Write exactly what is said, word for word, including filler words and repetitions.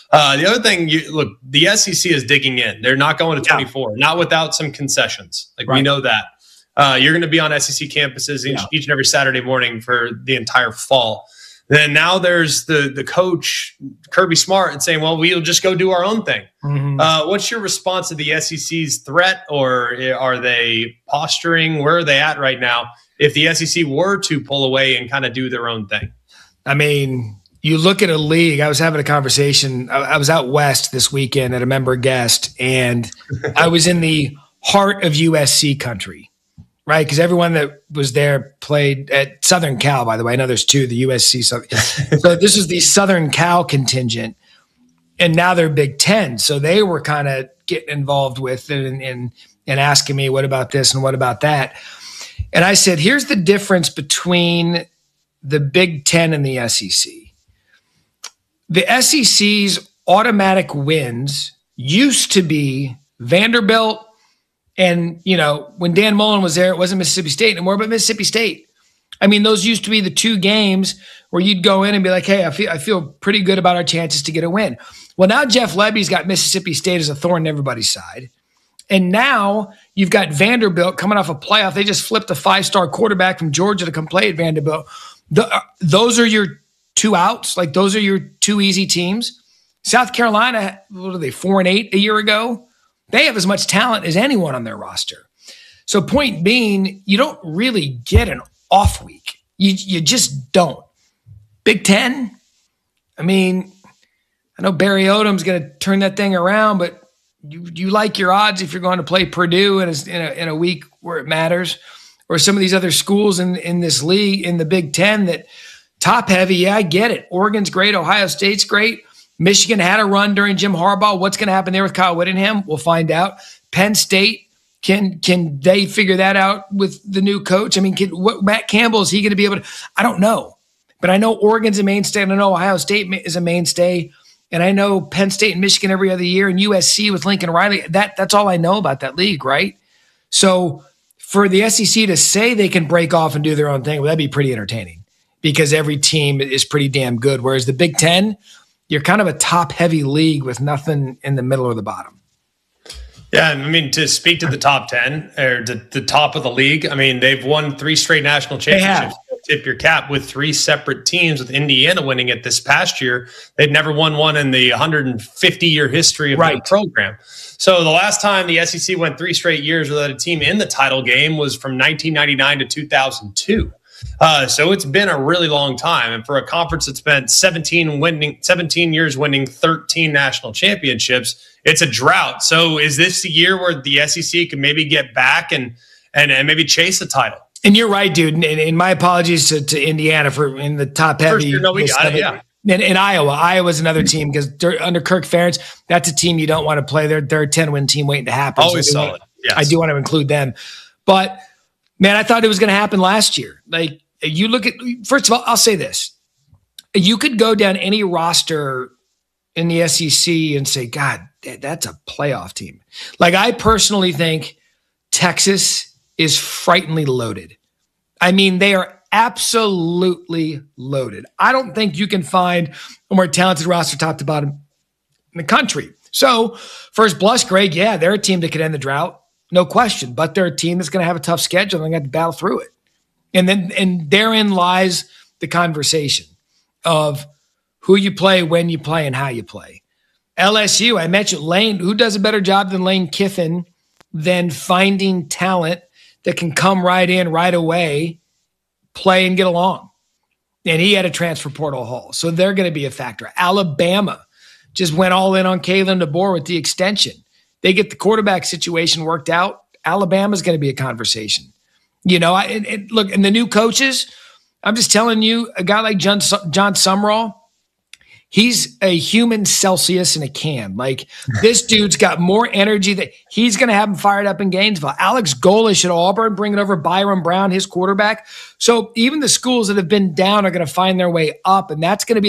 Uh, the other thing, you look, the S E C is digging in. They're not going to twenty-four, yeah. not without some concessions. Like right. we know that. Uh, you're going to be on S E C campuses each, yeah. each and every Saturday morning for the entire fall. Then now there's the the coach, Kirby Smart, and saying, well, we'll just go do our own thing. Mm-hmm. Uh, what's your response to the S E C's threat, or are they posturing? Where are they at right now if the S E C were to pull away and kind of do their own thing? I mean, you look at a league. I was having a conversation. I, I was out west this weekend at a member guest, and I was in the heart of U S C country. Right, because everyone that was there played at Southern Cal, by the way. I know there's two, the U S C. So this is the Southern Cal contingent, and now they're Big Ten. So they were kind of getting involved with it and, and, and asking me, what about this and what about that? And I said, here's the difference between the Big Ten and the S E C. The S E C's automatic wins used to be Vanderbilt, and, you know, when Dan Mullen was there, it wasn't Mississippi State anymore, but Mississippi State. I mean, those used to be the two games where you'd go in and be like, hey, I feel I feel pretty good about our chances to get a win. Well, now Jeff Lebby's got Mississippi State as a thorn in everybody's side. And now you've got Vanderbilt coming off a playoff. They just flipped a five-star quarterback from Georgia to come play at Vanderbilt. The, uh, those are your two outs. Like, those are your two easy teams. South Carolina, what are they, four and eight a year ago? They have as much talent as anyone on their roster. So point being, you don't really get an off week. You you just don't. Big Ten, I mean, I know Barry Odom's going to turn that thing around, but you you like your odds if you're going to play Purdue in a, in a, in a week where it matters, or some of these other schools in, in this league, in the Big Ten that top heavy. Yeah, I get it. Oregon's great. Ohio State's great. Michigan had a run during Jim Harbaugh. What's going to happen there with Kyle Whittingham? We'll find out. Penn State, can can they figure that out with the new coach? I mean, can, what, Matt Campbell, is he going to be able to? I don't know. But I know Oregon's a mainstay, and I know Ohio State is a mainstay, and I know Penn State and Michigan every other year, and U S C with Lincoln Riley. That That's all I know about that league, right? So for the S E C to say they can break off and do their own thing, well, that'd be pretty entertaining because every team is pretty damn good, whereas the Big Ten – you're kind of a top-heavy league with nothing in the middle or the bottom. Yeah, I mean, to speak to the top ten or to the top of the league, I mean, they've won three straight national championships. Tip your cap with three separate teams, with Indiana winning it this past year. They'd never won one in the one hundred fifty-year history of right. the program. So the last time the S E C went three straight years without a team in the title game was from nineteen ninety-nine to two thousand two. Uh, so it's been a really long time. And for a conference that's spent seventeen winning, seventeen years winning thirteen national championships, it's a drought. So is this the year where the S E C can maybe get back and and, and maybe chase the title? And you're right, dude. And, and my apologies to, to Indiana for in the top heavy. Year, no, we got it, yeah. In, in Iowa, Iowa's another team because under Kirk Ferentz, that's a team you don't want to play. They're, they're a ten-win team waiting to happen. Always so solid. Yes. I do want to include them. But, man, I thought it was going to happen last year. Like, you look at – first of all, I'll say this. You could go down any roster in the S E C and say, God, that's a playoff team. Like, I personally think Texas is frighteningly loaded. I mean, they are absolutely loaded. I don't think you can find a more talented roster top to bottom in the country. So, first blush, Greg, yeah, they're a team that could end the drought, no question. But they're a team that's going to have a tough schedule and they got to battle through it. And then, and therein lies the conversation of who you play, when you play, and how you play. L S U, I mentioned Lane. Who does a better job than Lane Kiffin than finding talent that can come right in right away, play and get along? And he had a transfer portal haul, so they're going to be a factor. Alabama just went all in on Kalen DeBoer with the extension. They get the quarterback situation worked out. Alabama's going to be a conversation. You know, I and, and look, and the new coaches, I'm just telling you, a guy like John, John Sumrall, he's a human Celsius in a can. Like, this dude's got more energy that he's going to have him fired up in Gainesville. Alex Golesh at Auburn, bringing over Byron Brown, his quarterback. So even the schools that have been down are going to find their way up, and that's going to be